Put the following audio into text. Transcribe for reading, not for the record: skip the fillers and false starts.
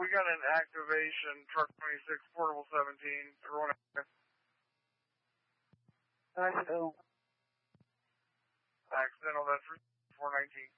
we got an activation, truck 26, portable 17, everyone. Accidental. Accidental, that's 419.